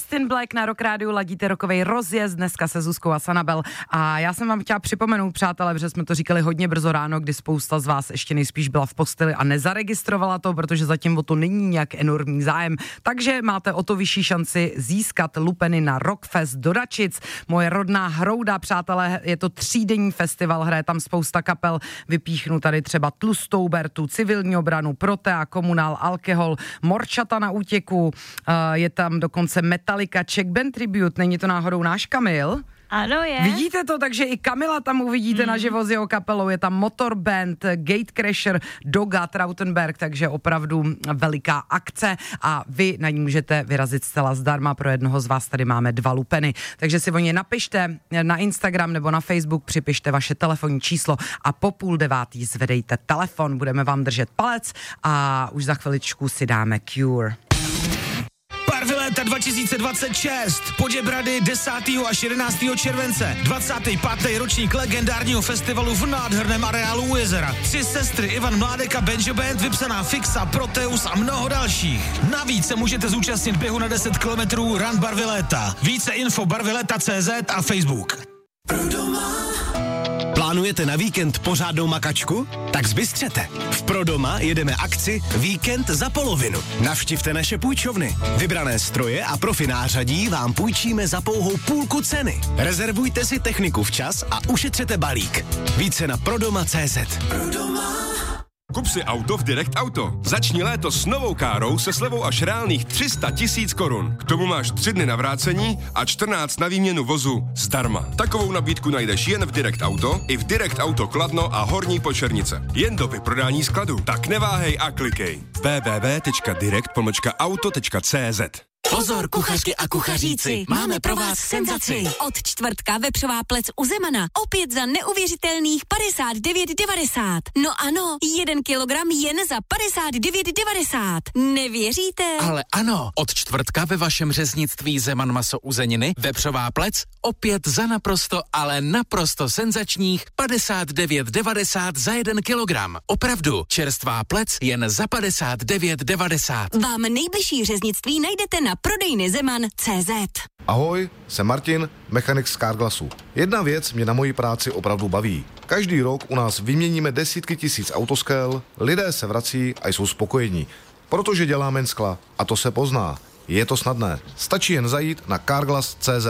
Justin Black na Rock Rádiu, ladíte rokovej rozjezd dneska se Zuzkou a Sanabel. A já jsem vám chtěla připomenout, přátelé, protože jsme to říkali hodně brzo ráno, kdy spousta z vás ještě nejspíš byla v posteli a nezaregistrovala to, protože zatím o to není nějak enormní zájem. Takže máte o to vyšší šanci získat lupeny na Rockfest do Račic. Moje rodná Hrouda, přátelé, je to 3denní festival, hraje tam spousta kapel. Vypíchnu tady třeba Tlustou Bertu, Civilní obranu, Protea, Komunál, Alkohol, Morčata na útěku, je tam dokonce Metallica, Czech Band Tribute, není to náhodou náš Kamil? Ano, je. Vidíte to, takže i Kamila tam uvidíte naživo s jeho kapelou, je tam Motorband, Gatecrasher, Doga, Trautenberg, takže opravdu veliká akce a vy na ní můžete vyrazit zcela zdarma, pro jednoho z vás tady máme 2 lupeny, takže si o ně napište na Instagram nebo na Facebook, připište vaše telefonní číslo a po 8:30 zvedejte telefon, budeme vám držet palec a už za chviličku si dáme Cure. Barvy léta 2026, Poděbrady 10. až 11. července, 25. ročník legendárního festivalu v nádherném areálu u jezera. 3 sestry Ivan Mládek a Benjo Band, vypsaná Fixa, Proteus a mnoho dalších. Navíc se můžete zúčastnit běhu na 10 kilometrů Run Barvy léta. Více info barvyleta.cz a Facebook. Plánujete na víkend pořádnou makačku? Tak zbystřete. V Prodoma jedeme akci Víkend za polovinu. Navštivte naše půjčovny. Vybrané stroje a profi nářadí vám půjčíme za pouhou půlku ceny. Rezervujte si techniku včas a ušetřete balík. Více na prodoma.cz. Kup si auto v Direct Auto. Začni léto s novou károu se slevou až reálných 300 000 korun. K tomu máš 3 dny na vrácení a 14 na výměnu vozu zdarma. Takovou nabídku najdeš jen v Direct Auto i v Direct Auto Kladno a Horní Počernice. Jen do vyprodání skladu. Tak neváhej a klikej. www.direct-auto.cz. Pozor, kuchařky a kuchaříci, máme pro vás senzaci. Od čtvrtka vepřová plec u Zemana opět za neuvěřitelných 59,90. No ano, 1 kilogram jen za 59,90. Nevěříte? Ale ano, od čtvrtka ve vašem řeznictví Zeman maso uzeniny vepřová plec opět za naprosto, ale naprosto senzačních 59,90 za 1 kilogram. Opravdu, čerstvá plec jen za 59,90. Vám nejbližší řeznictví najdete na prodejny Zeman.cz. Ahoj, jsem Martin, mechanik z Carglassu. Jedna věc mě na mojí práci opravdu baví. Každý rok u nás vyměníme desítky tisíc autoskel, lidé se vrací a jsou spokojení. Protože děláme skla a to se pozná. Je to snadné. Stačí jen zajít na Carglass.cz.